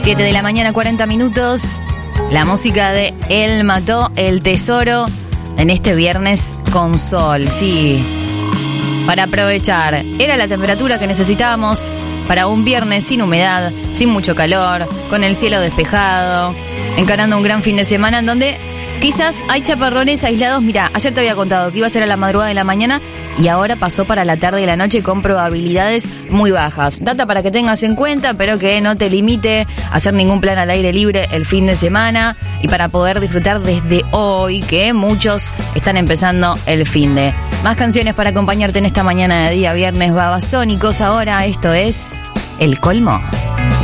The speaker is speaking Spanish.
7 de la mañana, 40 minutos. La música de Él Mató el Tesoro en este viernes con sol. Sí, para aprovechar. Era la temperatura que necesitábamos para un viernes sin humedad, sin mucho calor, con el cielo despejado, encarando un gran fin de semana en donde quizás hay chaparrones aislados. Mira, ayer te había contado que iba a ser a la madrugada de la mañana y ahora pasó para la tarde y la noche con probabilidades muy bajas. Data para que tengas en cuenta, pero que no te limite a hacer ningún plan al aire libre el fin de semana y para poder disfrutar desde hoy, que muchos están empezando el fin de. Más canciones para acompañarte en esta mañana de día viernes babasónicos. Ahora esto es El Colmo.